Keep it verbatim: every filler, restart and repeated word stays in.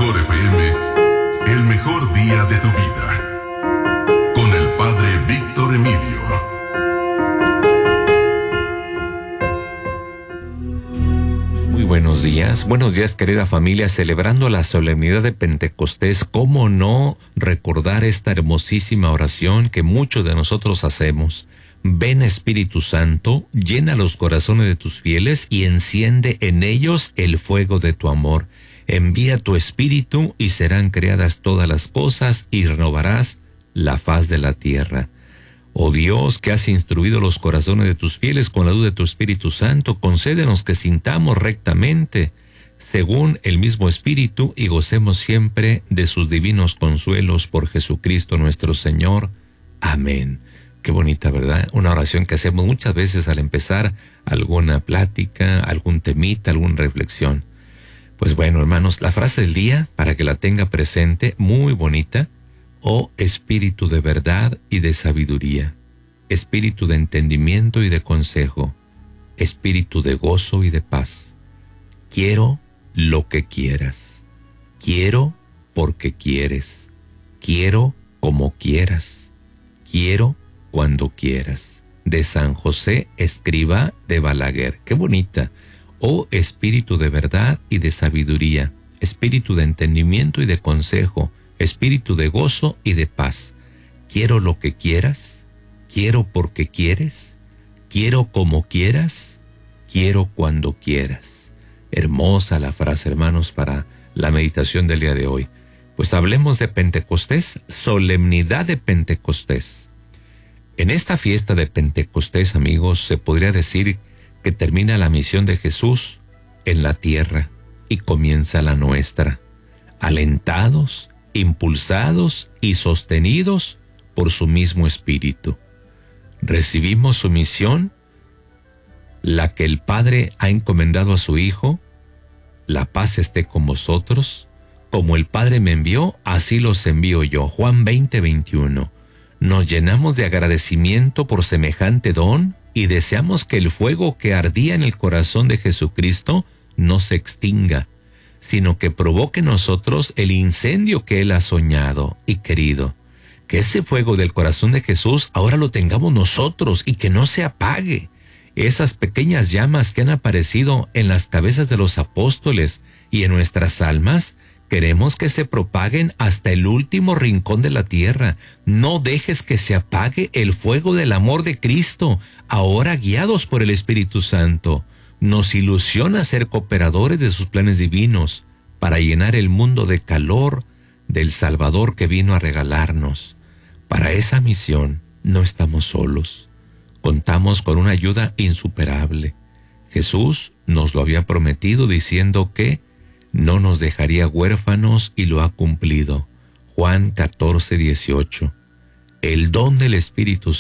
Mejor F M, el mejor día de tu vida. Con el Padre Víctor Emilio. Muy buenos días, buenos días querida familia, celebrando la solemnidad de Pentecostés. ¿Cómo no recordar esta hermosísima oración que muchos de nosotros hacemos? Ven Espíritu Santo, llena los corazones de tus fieles y enciende en ellos el fuego de tu amor. Envía tu Espíritu y serán creadas todas las cosas y renovarás la faz de la tierra. Oh Dios, que has instruido los corazones de tus fieles con la luz de tu Espíritu Santo, concédenos que sintamos rectamente según el mismo Espíritu y gocemos siempre de sus divinos consuelos por Jesucristo nuestro Señor. Amén. Qué bonita, ¿verdad? Una oración que hacemos muchas veces al empezar alguna plática, algún temita, alguna reflexión. Pues bueno, hermanos, la frase del día, para que la tenga presente, muy bonita. Oh Espíritu de verdad y de sabiduría, Espíritu de entendimiento y de consejo, Espíritu de gozo y de paz. Quiero lo que quieras, quiero porque quieres, quiero como quieras, quiero cuando quieras. De San José Escrivá de Balaguer. Qué bonita. Oh Espíritu de verdad y de sabiduría, Espíritu de entendimiento y de consejo, Espíritu de gozo y de paz. Quiero lo que quieras, quiero porque quieres, quiero como quieras, quiero cuando quieras. Hermosa la frase, hermanos, para la meditación del día de hoy. Pues hablemos de Pentecostés, solemnidad de Pentecostés. En esta fiesta de Pentecostés, amigos, se podría decir que termina la misión de Jesús en la tierra y comienza la nuestra, alentados, impulsados y sostenidos por su mismo Espíritu. Recibimos su misión, la que el Padre ha encomendado a su Hijo. La paz esté con vosotros, como el Padre me envió, así los envío yo. Juan veinte, veintiuno. Nos llenamos de agradecimiento por semejante don y deseamos que el fuego que ardía en el corazón de Jesucristo no se extinga, sino que provoque en nosotros el incendio que Él ha soñado y querido. Que ese fuego del corazón de Jesús ahora lo tengamos nosotros y que no se apague. Esas pequeñas llamas que han aparecido en las cabezas de los apóstoles y en nuestras almas, queremos que se propaguen hasta el último rincón de la tierra. No dejes que se apague el fuego del amor de Cristo, ahora guiados por el Espíritu Santo. Nos ilusiona ser cooperadores de sus planes divinos para llenar el mundo de calor del Salvador que vino a regalarnos. Para esa misión no estamos solos. Contamos con una ayuda insuperable. Jesús nos lo había prometido diciendo que no nos dejaría huérfanos y lo ha cumplido. Juan catorce, dieciocho. El don del Espíritu